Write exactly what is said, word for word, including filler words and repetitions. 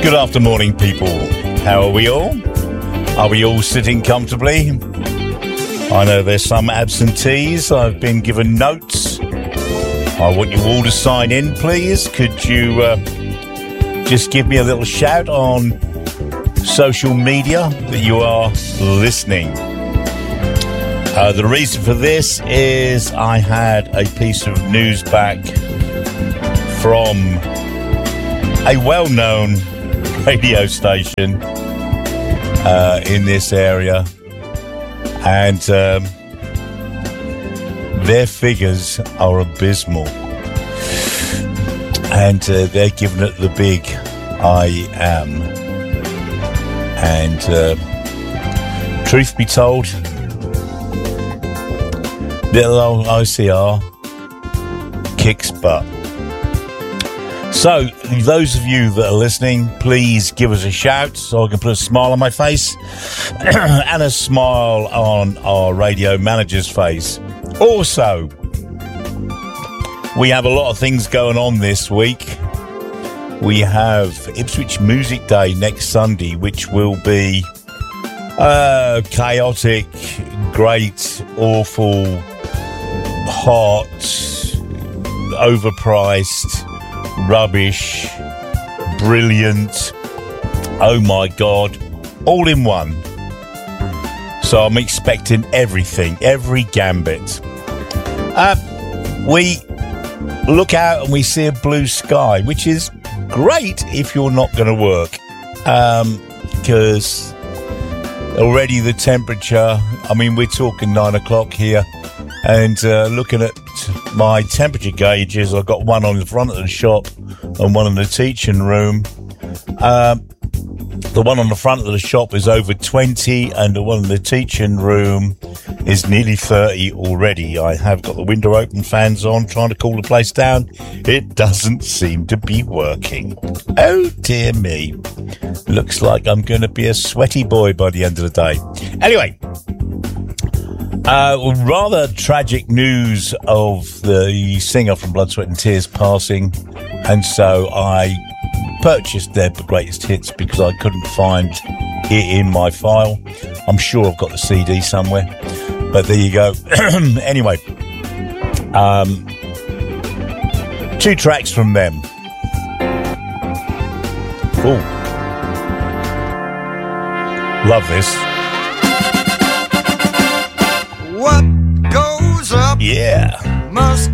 Good after morning, people. How are we all? Are we all sitting comfortably? I know there's some absentees. I've been given notes. I want you all to sign in, please. Could you uh, just give me a little shout on social media that you are listening? Uh, the reason for this is I had a piece of news back from a well-known radio station uh, in this area, and um, their figures are abysmal, and uh, they're giving it the big I am. And uh, truth be told, little old O C R kicks butt. So, those of you that are listening, please give us a shout so I can put a smile on my face and a smile on our radio manager's face. Also, we have a lot of things going on this week. We have Ipswich Music Day next Sunday, which will be uh, chaotic, great, awful, hot, overpriced, rubbish, brilliant, oh my god, all in one. So I'm expecting everything, every gambit. Uh, we look out and we see a blue sky, which is great if you're not going to work, um, because already the temperature, I mean, we're talking nine o'clock here, and uh, looking at my temperature gauges, I've got one on the front of the shop and one in the teaching room. Um, the one on the front of the shop is over twenty, and the one in the teaching room is nearly thirty already. I have got the window open, fans on, trying to cool the place down. It doesn't seem to be working. Oh dear me. Looks like I'm going to be a sweaty boy by the end of the day. Anyway, Uh, rather tragic news of the singer from Blood, Sweat and Tears passing, and so I purchased their greatest hits because I couldn't find it in my file. I'm sure I've got the C D somewhere, but there you go. Anyway, um, two tracks from them. Cool. Love this. What goes up Yeah. must